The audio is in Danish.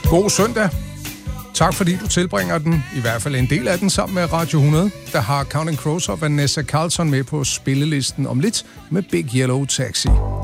God søndag. Tak fordi du tilbringer den, i hvert fald en del af den, sammen med Radio 100, der har Counting Crows og Vanessa Carlton med på spillelisten om lidt med Big Yellow Taxi.